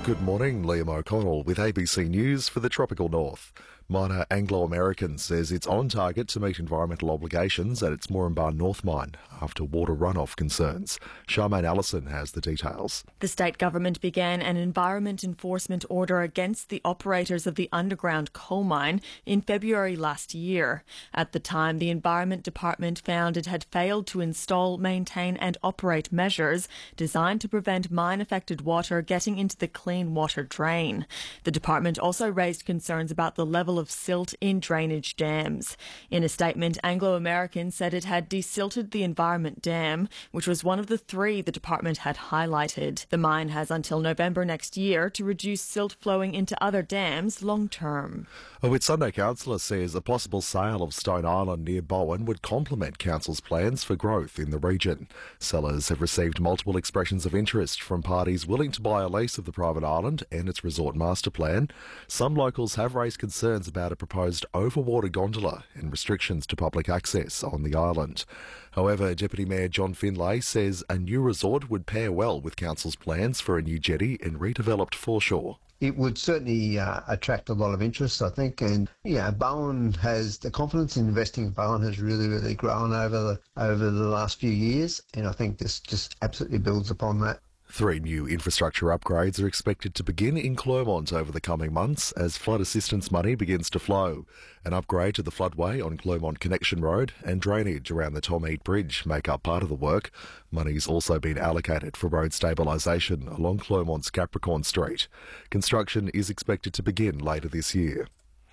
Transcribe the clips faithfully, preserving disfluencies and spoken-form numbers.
Good morning, Liam O'Connell with A B C News for the Tropical North. Miner Anglo American says it's on target to meet environmental obligations at its Moranbah North mine after water runoff concerns. Charmaine Allison has the details. The state government began an environment enforcement order against the operators of the underground coal mine in February last year. At the time, the Environment Department found it had failed to install, maintain and operate measures designed to prevent mine-affected water getting into the clean water drain. The department also raised concerns about the level of silt in drainage dams. In a statement, Anglo American said it had desilted the Environment Dam, which was one of the three the department had highlighted. The mine has until November next year to reduce silt flowing into other dams long term. A Whitsunday councillor says a possible sale of Stone Island near Bowen would complement council's plans for growth in the region. Sellers have received multiple expressions of interest from parties willing to buy a lease of the private island and its resort master plan. Some locals have raised concerns about a proposed overwater gondola and restrictions to public access on the island. However, Deputy Mayor John Finlay says a new resort would pair well with council's plans for a new jetty and redeveloped foreshore. It would certainly uh, attract a lot of interest, I think, and yeah, Bowen has the confidence in investing in Bowen has really, really grown over the over the last few years, and I think this just absolutely builds upon that. Three new infrastructure upgrades are expected to begin in Clermont over the coming months as flood assistance money begins to flow. An upgrade to the floodway on Clermont Connection Road and drainage around the Tom Heat Bridge make up part of the work. Money's also been allocated for road stabilisation along Clermont's Capricorn Street. Construction is expected to begin later this year.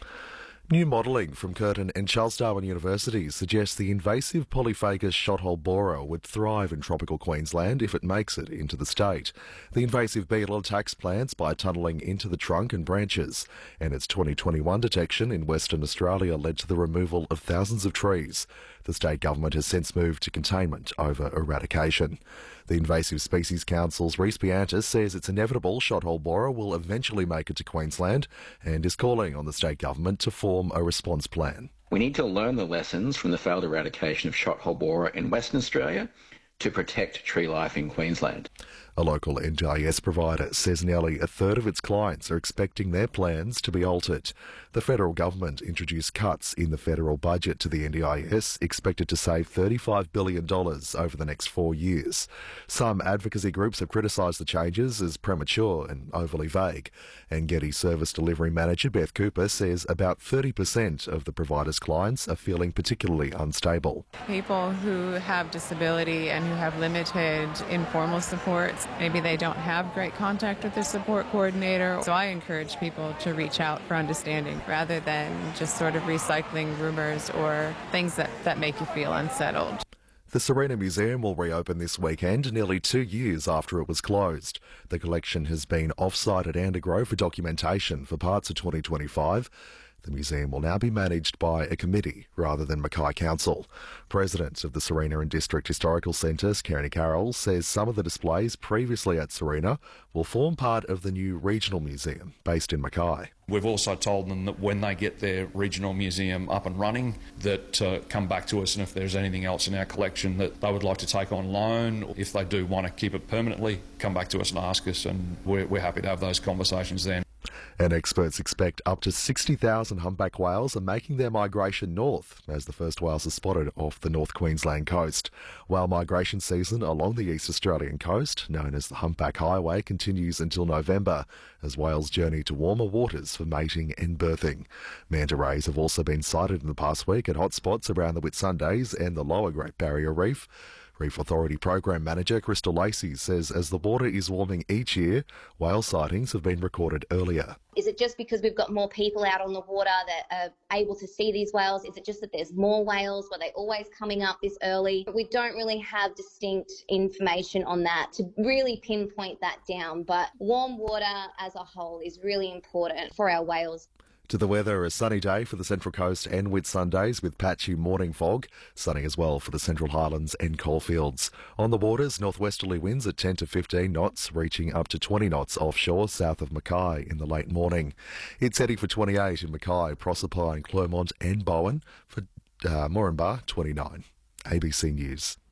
New modelling from Curtin and Charles Darwin universities suggests the invasive polyphagous shothole borer would thrive in tropical Queensland if it makes it into the state. The invasive beetle attacks plants by tunnelling into the trunk and branches, and its twenty twenty-one detection in Western Australia led to the removal of thousands of trees. The state government has since moved to containment over eradication. The Invasive Species Council's Rhys Piantis says it's inevitable shothole borer will eventually make it to Queensland and is calling on the state government to form a response plan. We need to learn the lessons from the failed eradication of shothole borer in Western Australia to protect tree life in Queensland. A local N D I S provider says nearly a third of its clients are expecting their plans to be altered. The federal government introduced cuts in the federal budget to the N D I S, expected to save thirty-five billion dollars over the next four years. Some advocacy groups have criticised the changes as premature and overly vague. And Getty Service Delivery Manager Beth Cooper says about thirty percent of the provider's clients are feeling particularly unstable. People who have disability and who have limited informal supports, maybe they don't have great contact with their support coordinator. So I encourage people to reach out for understanding rather than just sort of recycling rumours or things that, that make you feel unsettled. The Serena Museum will reopen this weekend, nearly two years after it was closed. The collection has been off-site at Andergrove for documentation for parts of twenty twenty-five. The museum will now be managed by a committee rather than Mackay Council. President of the Serena and District Historical Centres, Kerry Carroll, says some of the displays previously at Serena will form part of the new regional museum based in Mackay. We've also told them that when they get their regional museum up and running, that uh, come back to us, and if there's anything else in our collection that they would like to take on loan, if they do want to keep it permanently, come back to us and ask us, and we're, we're happy to have those conversations then. And experts expect up to sixty thousand humpback whales are making their migration north as the first whales are spotted off the North Queensland coast. Whale migration season along the East Australian coast, known as the Humpback Highway, continues until November as whales journey to warmer waters for mating and birthing. Manta rays have also been sighted in the past week at hotspots around the Whitsundays and the lower Great Barrier Reef. Reef Authority Program Manager Crystal Lacey says as the water is warming each year, whale sightings have been recorded earlier. Is it just because we've got more people out on the water that are able to see these whales? Is it just that there's more whales? Were they always coming up this early? We don't really have distinct information on that to really pinpoint that down, but warm water as a whole is really important for our whales. To the weather, a sunny day for the Central Coast and Whitsundays with patchy morning fog. Sunny as well for the Central Highlands and coalfields. On the waters, northwesterly winds at ten to fifteen knots, reaching up to twenty knots offshore south of Mackay in the late morning. It's heading for twenty-eight in Mackay, Proserpine, Clermont and Bowen. For uh, Moranbah, twenty-nine. A B C News.